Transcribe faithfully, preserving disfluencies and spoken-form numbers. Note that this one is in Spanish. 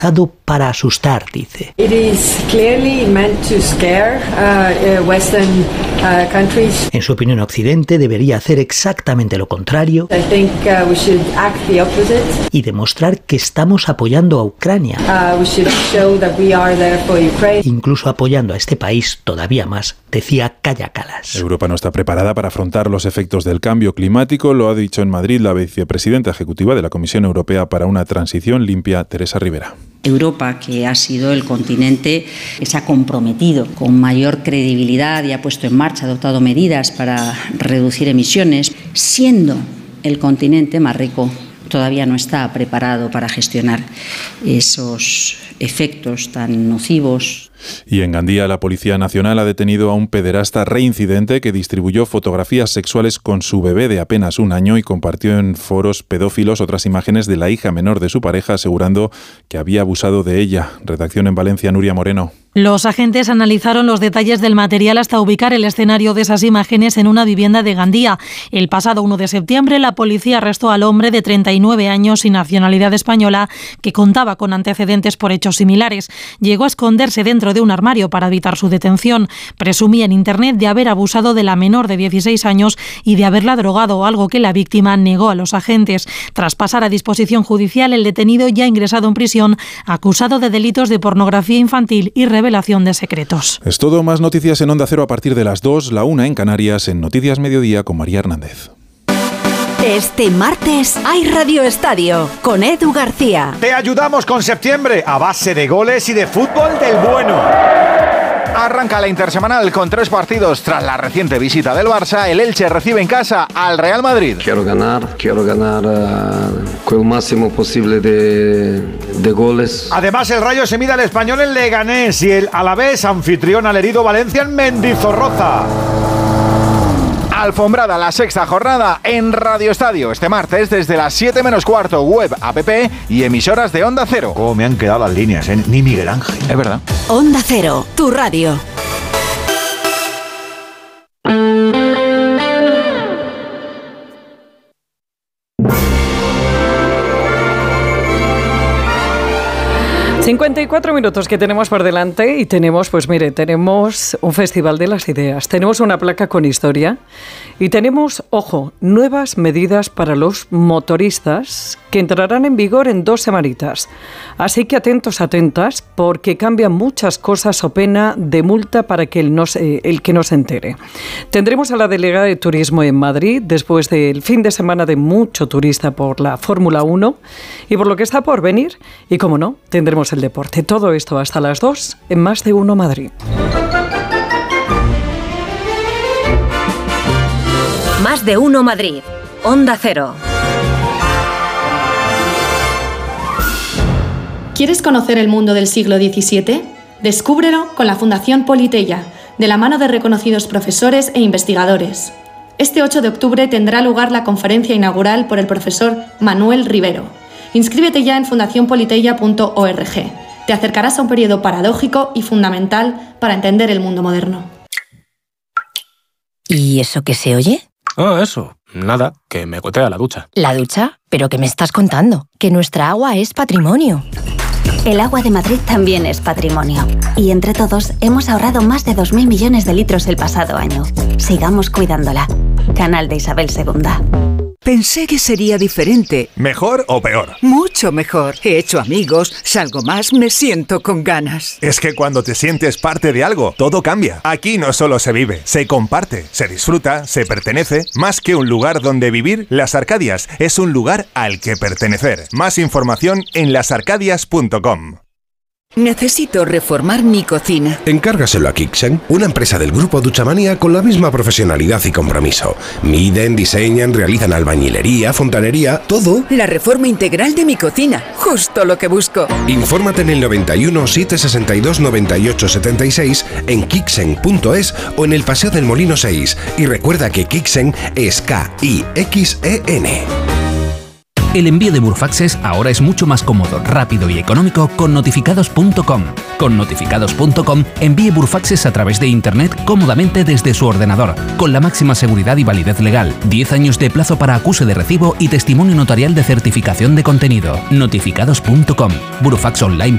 dado para asustar, dice. It is clearly meant to scare uh, uh, Western uh, countries. En su opinión, Occidente debería hacer exactamente lo contrario. I think uh, we should act the opposite. Y demostrar que estamos apoyando a Ucrania. Uh, we should show that we are there for Ukraine. Incluso apoyando a este país todavía más, decía Kaja Kallas. Europa no está preparada para afrontar los efectos del cambio climático, lo ha dicho en Madrid la vicepresidenta ejecutiva de la Comisión Europea para una transición limpia, Teresa Rivera. Europa, que ha sido el continente que se ha comprometido con mayor credibilidad y ha puesto en marcha, ha adoptado medidas para reducir emisiones, siendo el continente más rico, todavía no está preparado para gestionar esos efectos tan nocivos. Y en Gandía, la Policía Nacional ha detenido a un pederasta reincidente que distribuyó fotografías sexuales con su bebé de apenas un año y compartió en foros pedófilos otras imágenes de la hija menor de su pareja, asegurando que había abusado de ella. Redacción en Valencia, Nuria Moreno. Los agentes analizaron los detalles del material hasta ubicar el escenario de esas imágenes en una vivienda de Gandía. El pasado uno de septiembre, la policía arrestó al hombre de treinta y nueve años y nacionalidad española que contaba con antecedentes por hechos similares. Llegó a esconderse dentro de un armario para evitar su detención. Presumía en Internet de haber abusado de la menor de dieciséis años y de haberla drogado, algo que la víctima negó a los agentes. Tras pasar a disposición judicial, el detenido ya ha ingresado en prisión, acusado de delitos de pornografía infantil y revelación de secretos. Es todo. Más noticias en Onda Cero a partir de las dos, la una en Canarias, en Noticias Mediodía con María Hernández. Este martes hay Radio Estadio con Edu García. Te ayudamos con septiembre a base de goles y de fútbol del bueno. Arranca la intersemanal con tres partidos. Tras la reciente visita del Barça, el Elche recibe en casa al Real Madrid. Quiero ganar, quiero ganar uh, con el máximo posible de, de goles. Además, el Rayo se mide al Español en Leganés y el Alavés anfitrión al herido Valencia en Mendizorroza. Alfombrada la sexta jornada en Radio Estadio este martes desde las siete menos cuarto, web, app y emisoras de Onda Cero. Oh, me han quedado las líneas, ¿eh? Ni Miguel Ángel. Es verdad. Onda Cero, tu radio. cincuenta y cuatro minutos que tenemos por delante y tenemos, pues mire, tenemos un festival de las ideas, tenemos una placa con historia y tenemos, ojo, nuevas medidas para los motoristas que entrarán en vigor en dos semanitas. Así que atentos, atentas, porque cambian muchas cosas o pena de multa para que el, no se, el que no se entere. Tendremos a la delegada de Turismo en Madrid después del fin de semana de mucho turista por la Fórmula uno y por lo que está por venir. Y como no, tendremos el deporte. Todo esto hasta las dos en Más de Uno Madrid. Más de Uno Madrid. Onda Cero. ¿Quieres conocer el mundo del siglo diecisiete? Descúbrelo con la Fundación Politeia, de la mano de reconocidos profesores e investigadores. Este ocho de octubre tendrá lugar la conferencia inaugural por el profesor Manuel Rivero. Inscríbete ya en fundación politeia punto org. Te acercarás a un periodo paradójico y fundamental para entender el mundo moderno. ¿Y eso qué se oye? Ah, eso. Nada, que me gotea la ducha. ¿La ducha? ¿Pero qué me estás contando? Que nuestra agua es patrimonio. El agua de Madrid también es patrimonio. Y entre todos hemos ahorrado más de dos mil millones de litros el pasado año. Sigamos cuidándola. Canal de Isabel segunda. Pensé que sería diferente. ¿Mejor o peor? Mucho mejor. He hecho amigos, salgo más, me siento con ganas. Es que cuando te sientes parte de algo, todo cambia. Aquí no solo se vive, se comparte, se disfruta, se pertenece. Más que un lugar donde vivir, Las Arcadias es un lugar al que pertenecer. Más información en las arcadias punto com. Necesito reformar mi cocina. Encárgaselo a Kixen, una empresa del grupo Duchamania con la misma profesionalidad y compromiso. Miden, diseñan, realizan albañilería, fontanería, todo. La reforma integral de mi cocina, justo lo que busco. Infórmate en el noventa y uno, setecientos sesenta y dos, noventa y ocho, setenta y seis, en kixen punto es o en el Paseo del Molino seis. Y recuerda que Kixen es K I X E N. El envío de Burofaxes ahora es mucho más cómodo, rápido y económico con notificados punto com. Con notificados punto com envíe Burofaxes a través de Internet cómodamente desde su ordenador, con la máxima seguridad y validez legal, diez años de plazo para acuse de recibo y testimonio notarial de certificación de contenido. notificados punto com. Burofax online